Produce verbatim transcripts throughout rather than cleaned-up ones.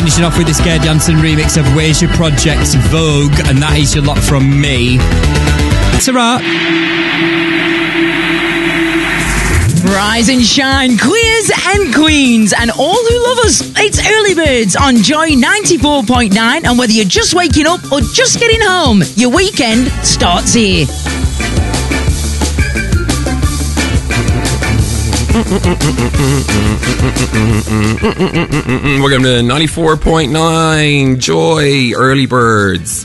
finishing off with this Gerd Jansen remix of Where's Your Project's Vogue, and that is your lot from me. Ta-ra! Rise and shine, queers and queens, and all who love us. It's Early Birds on Joy ninety-four point nine, and whether you're just waking up or just getting home, your weekend starts here. Welcome to ninety-four point nine Joy Early Birds.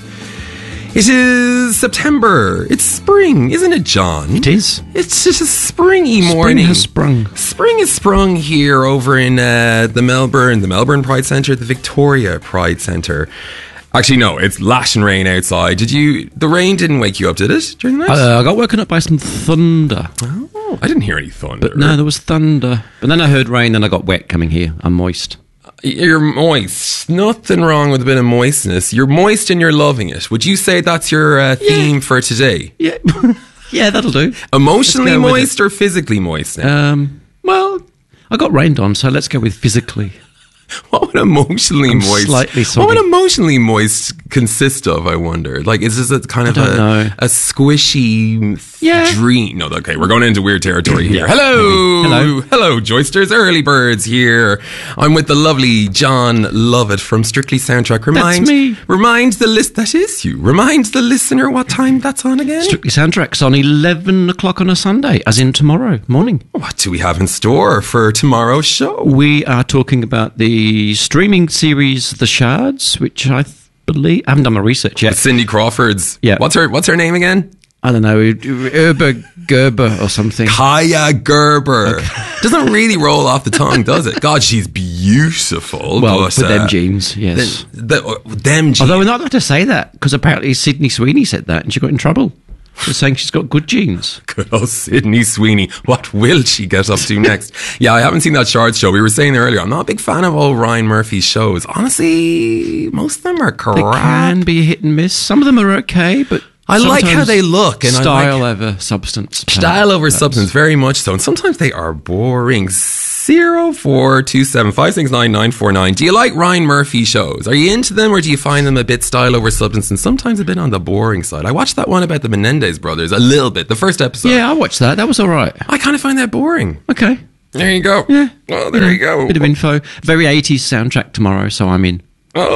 It is September. It's spring, isn't it, John? It is. It's just a springy morning. Spring has sprung. Spring has sprung here over in uh, the Melbourne, the Melbourne Pride Centre, the Victoria Pride Centre. Actually, no, it's lashing rain outside. Did you? The rain didn't wake you up, did it, during the night? Uh, I got woken up by some thunder. Oh, I didn't hear any thunder. But no, there was thunder. But then I heard rain and I got wet coming here. I'm moist. You're moist. Nothing wrong with a bit of moistness. You're moist and you're loving it. Would you say that's your uh, theme yeah. for today? Yeah, yeah, that'll do. Emotionally moist or physically moist now? Um, well, I got rained on, so let's go with physically. What would emotionally I'm moist? Slightly soggy. What would emotionally moist consist of? I wonder. Like, is this a kind of a, know. a squishy yeah. dream? No, okay, we're going into weird territory here. Yeah. Hello, Hello, hello, Joysters, Early Birds here. I'm with the lovely John Lovett from Strictly Soundtrack. Remind, that's me. Remind the list. That is you. Remind the listener what time that's on again. Strictly Soundtrack's on eleven o'clock on a Sunday, as in tomorrow morning. What do we have in store for tomorrow's show? We are talking about the The streaming series The Shards, which I th- believe I haven't done my research yet. Cindy Crawford's. Yeah. What's her What's her name again? I don't know, Urba Gerber or something. Kaya Gerber. Okay. Doesn't really roll off the tongue, does it? God, she's beautiful. Well, but, with uh, them jeans, yes. The, the, them jeans. Although we're not allowed to say that because apparently Sydney Sweeney said that and she got in trouble. They're saying she's got good genes. Good old Sydney Sweeney. What will she get up to next? Yeah, I haven't seen that Shards show. We were saying earlier, I'm not a big fan of old Ryan Murphy's shows. Honestly, most of them are crap. They can be hit and miss. Some of them are okay, but I like how they look. And style I like over substance. Style over substance, very much so. And sometimes they are boring. Zero four two seven five six nine nine four nine. Do you like Ryan Murphy shows? Are you into them, or do you find them a bit style over substance and sometimes a bit on the boring side? I watched that one about the Menendez brothers a little bit, the first episode. Yeah, I watched that. That was all right. I kind of find that boring. Okay. There you go. Yeah. Oh, there you go. Bit of info. Very eighties soundtrack tomorrow, so I'm in.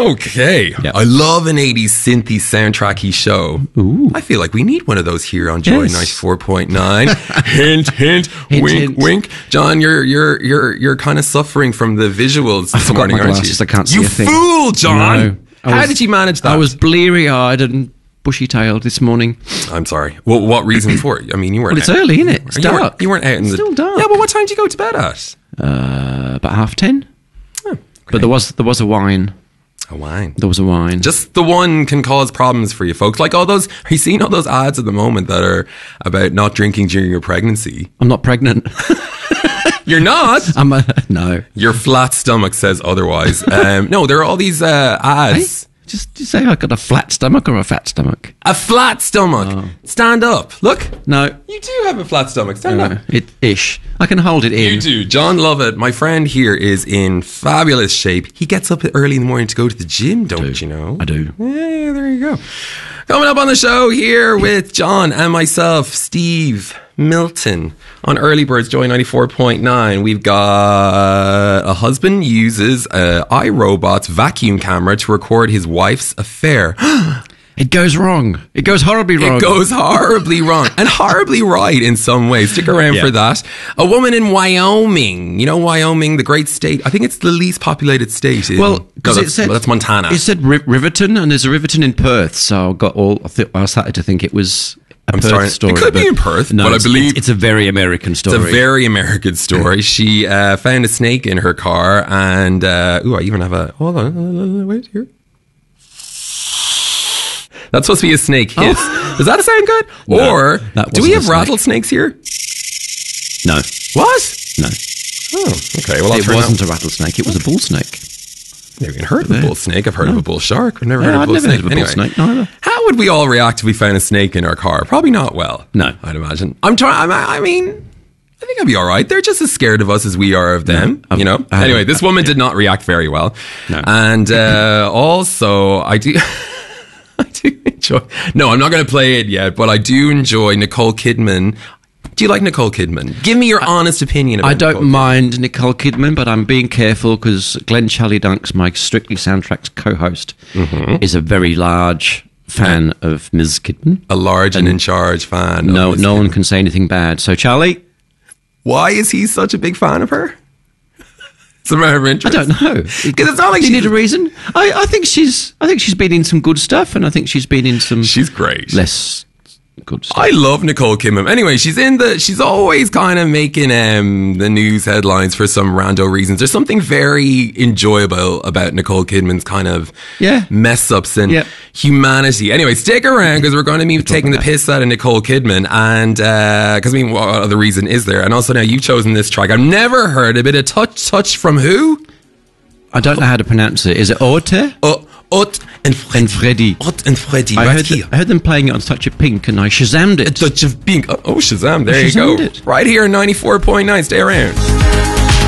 Okay. Yep. I love an eighties synthy soundtracky show. Ooh. I feel like we need one of those here on Joy yes. ninety-four point nine. hint, hint, hint, wink, hint. wink. John, you're you're you're you're kind of suffering from the visuals this I morning, my aren't glasses. you? I can't see you a thing. fool, John. No, How was, did you manage that? I was bleary-eyed and bushy-tailed this morning. I'm sorry. Well, what reason for it? I mean, you weren't Well, it's out. early, isn't it? It's you dark. Weren't, you weren't out in it's the... still dark. Yeah, but what time did you go to bed at? Uh, about half ten. Oh, but there was there was a wine. A wine. There was a wine. Just the one can cause problems for you folks. Like all those, are you seeing all those ads at the moment that are about not drinking during your pregnancy? I'm not pregnant. You're not? I'm a, no. Your flat stomach says otherwise. Um, no, there are all these uh, ads. Hey, just, just say I got a flat stomach or a fat stomach. A flat stomach. Oh. Stand up. Look. No. You do have a flat stomach. Stand uh, up. It ish. I can hold it in. You do. John Lovett, my friend here, is in fabulous shape. He gets up early in the morning to go to the gym, don't do. you know? I do. Yeah, there you go. Coming up on the show here with John and myself, Steve Milton, on Early Birds Joy ninety-four point nine. We've got a husband uses a iRobot's vacuum camera to record his wife's affair. It goes wrong. It goes horribly wrong. It goes horribly wrong. And horribly right in some ways. Stick around yeah. for that. A woman in Wyoming. You know Wyoming, the great state. I think it's the least populated state. In, well, because no, it said, well, that's Montana. It said Riv- Riverton, and there's a Riverton in Perth. So I got all. I, th- I started to think it was a I'm Perth sorry. story. It could be in Perth, no, but I believe it's, it's a very American story. It's a very American story. She uh, found a snake in her car, and uh, ooh, I even have a. Hold on, wait here. That's supposed to be a snake hiss. Oh. Does that sound good? No, or do we have rattlesnakes here? No. What? No. Oh, okay. Well, I'll it wasn't out. a rattlesnake. It was a bull snake. Never even heard of a bull snake. I've heard no. of a bull shark. I've never yeah, heard of a bull I've never snake. Heard of a bull anyway, snake neither. How would we all react if we found a snake in our car? Probably not well. No, I'd imagine. I'm trying. I mean, I think I'd be all right. They're just as scared of us as we are of them, No, you know? I- anyway, this woman did not react very well. No. And uh, also, I do... I do enjoy... No, I'm not going to play it yet, but I do enjoy Nicole Kidman. Do you like Nicole Kidman? Give me your honest opinion about I don't Nicole mind Nicole Kidman, but I'm being careful because Glenn Charlie Dunks, my Strictly Soundtracks co-host, Mm-hmm. is a very large fan of Miz Kidman. A large and, in charge fan. No, of Miz no one Kidman. can say anything bad. So, Charlie, Why is he such a big fan of her? It's a matter of I interest. don't know. Because it's not like Do you she's, need a reason? I, I think she's. I think she's been in some good stuff, and I think she's been in some she's great. less good stuff. I love Nicole Kidman. Anyway, she's in the. She's always kind of making um, the news headlines for some rando reasons. There's something very enjoyable about Nicole Kidman's kind of Yeah. mess ups and Yeah. humanity. Anyway, stick around because we're going to be taking the about piss out of Nicole Kidman, and because I mean, what other reason is there? And also now you've chosen this track. I've never heard a bit of touch touch from who? I don't know how to pronounce it. Is it Orte Uh, Ut and Freddy. and Freddy? Ut and Freddy. I right heard, here. I heard them playing it on Touch of Pink, and I Shazammed A it. touch of pink. Oh, oh, Shazam! There you Shazammed go. it. Right here, ninety-four point nine. Stay around.